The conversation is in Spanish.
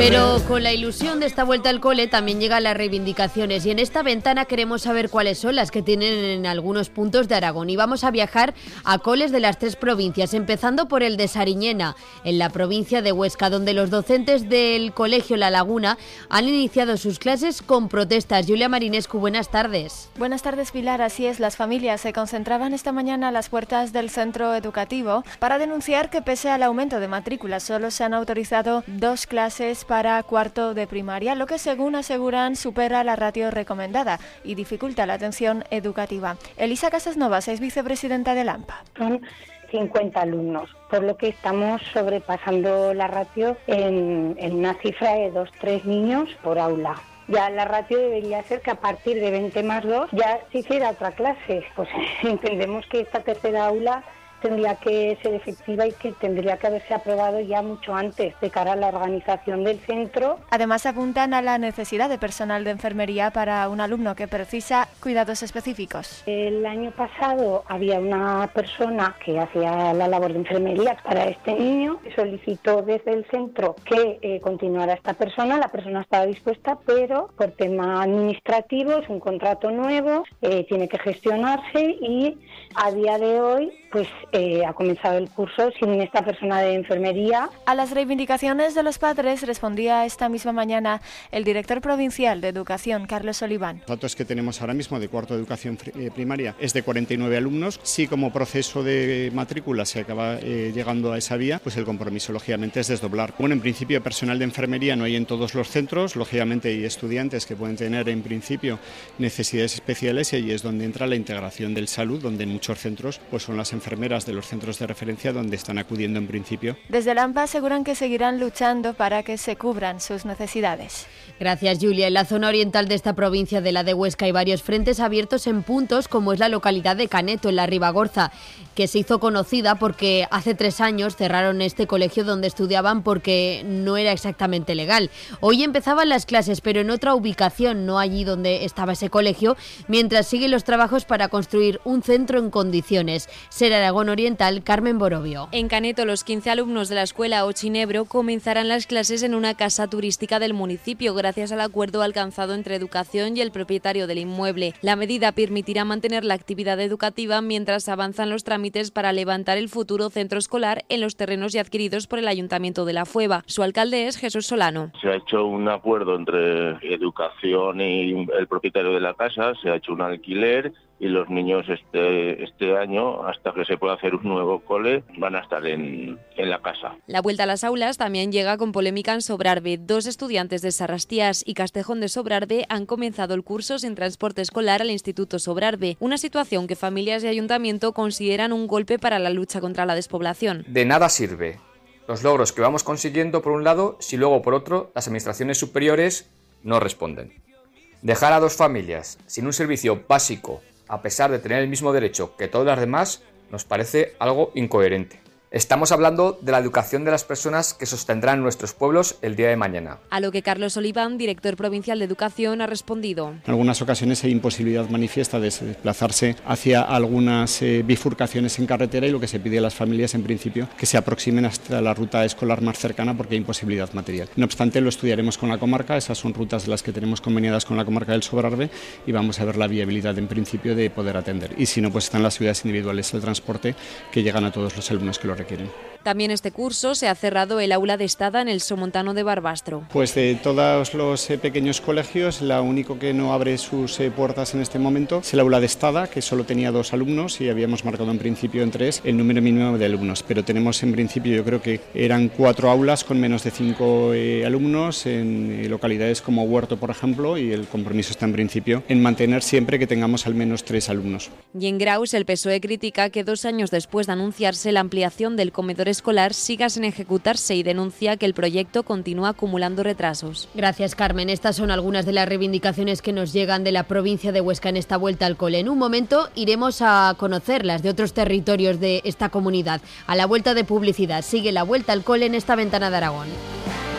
Pero con la ilusión de esta vuelta al cole también llegan las reivindicaciones y en esta ventana queremos saber cuáles son las que tienen en algunos puntos de Aragón y vamos a viajar a coles de las 3 provincias, empezando por el de Sariñena, en la provincia de Huesca, donde los docentes del colegio La Laguna han iniciado sus clases con protestas. Julia Marinescu, buenas tardes. Buenas tardes, Pilar. Así es, las familias se concentraban esta mañana a las puertas del centro educativo para denunciar que pese al aumento de matrículas solo se han autorizado 2 clases para cuarto de primaria, lo que según aseguran supera la ratio recomendada y dificulta la atención educativa. Elisa Casasnovas es vicepresidenta de AMPA. Son 50 alumnos, por lo que estamos sobrepasando la ratio en una cifra de 2-3 niños por aula. Ya la ratio debería ser que a partir de 20 más 2 ya se hiciera otra clase. Pues entendemos que esta tercera aula tendría que ser efectiva y que tendría que haberse aprobado ya mucho antes de cara a la organización del centro. Además apuntan a la necesidad de personal de enfermería para un alumno que precisa cuidados específicos. El año pasado había una persona que hacía la labor de enfermería para este niño, solicitó desde el centro que continuara esta persona, la persona estaba dispuesta, pero por tema administrativo es un contrato nuevo, tiene que gestionarse y a día de hoy pues ha comenzado el curso sin esta persona de enfermería. A las reivindicaciones de los padres respondía esta misma mañana el director provincial de Educación, Carlos Oliván. Los datos que tenemos ahora mismo de cuarto de educación primaria es de 49 alumnos. Si como proceso de matrícula se acaba llegando a esa vía, pues el compromiso lógicamente es desdoblar. Bueno, en principio personal de enfermería no hay en todos los centros, lógicamente hay estudiantes que pueden tener en principio necesidades especiales y ahí es donde entra la integración del salud, donde en muchos centros pues son las enfermeras de los centros de referencia donde están acudiendo en principio. Desde la AMPA aseguran que seguirán luchando para que se cubran sus necesidades. Gracias, Julia. En la zona oriental de esta provincia de la de Huesca hay varios frentes abiertos en puntos como es la localidad de Caneto, en la Ribagorza, que se hizo conocida porque hace 3 años cerraron este colegio donde estudiaban porque no era exactamente legal. Hoy empezaban las clases, pero en otra ubicación, no allí donde estaba ese colegio, mientras siguen los trabajos para construir un centro en condiciones. Ser Aragón Oriental, Carmen Borovio. En Caneto, los 15 alumnos de la escuela Ochinebro comenzarán las clases en una casa turística del municipio, gracias al acuerdo alcanzado entre Educación y el propietario del inmueble. La medida permitirá mantener la actividad educativa mientras avanzan los trámites para levantar el futuro centro escolar en los terrenos ya adquiridos por el Ayuntamiento de La Fueva. Su alcalde es Jesús Solano. Se ha hecho un acuerdo entre Educación y el propietario de la casa, se ha hecho un alquiler y los niños este año, hasta que se pueda hacer un nuevo cole, van a estar en la casa. La vuelta a las aulas también llega con polémica en Sobrarbe. 2 estudiantes de Sarrastías y Castejón de Sobrarbe han comenzado el curso sin transporte escolar al Instituto Sobrarbe, una situación que familias y ayuntamiento consideran un golpe para la lucha contra la despoblación. De nada sirve los logros que vamos consiguiendo por un lado si luego por otro las administraciones superiores no responden. Dejar a 2 familias sin un servicio básico a pesar de tener el mismo derecho que todas las demás, nos parece algo incoherente. Estamos hablando de la educación de las personas que sostendrán nuestros pueblos el día de mañana. A lo que Carlos Oliván, director provincial de Educación, ha respondido. En algunas ocasiones hay imposibilidad manifiesta de desplazarse hacia algunas bifurcaciones en carretera y lo que se pide a las familias en principio que se aproximen hasta la ruta escolar más cercana porque hay imposibilidad material. No obstante, lo estudiaremos con la comarca, esas son rutas de las que tenemos conveniadas con la comarca del Sobrarbe y vamos a ver la viabilidad en principio de poder atender. Y si no, pues están las ciudades individuales del transporte que llegan a todos los alumnos que lo requieren. También este curso se ha cerrado el aula de Estada en el Somontano de Barbastro. Pues de todos los pequeños colegios, la único que no abre sus puertas en este momento es el aula de Estada, que solo tenía 2 alumnos y habíamos marcado en principio en 3 el número mínimo de alumnos, pero tenemos en principio, yo creo que eran 4 aulas con menos de 5 alumnos en localidades como Huerto, por ejemplo, y el compromiso está en principio en mantener siempre que tengamos al menos 3 alumnos. Y en Graus, el PSOE critica que 2 años después de anunciarse la ampliación del comedor escolar siga sin ejecutarse y denuncia que el proyecto continúa acumulando retrasos. Gracias, Carmen. Estas son algunas de las reivindicaciones que nos llegan de la provincia de Huesca en esta vuelta al cole. En un momento iremos a conocerlas de otros territorios de esta comunidad. A la vuelta de publicidad sigue la vuelta al cole en esta ventana de Aragón.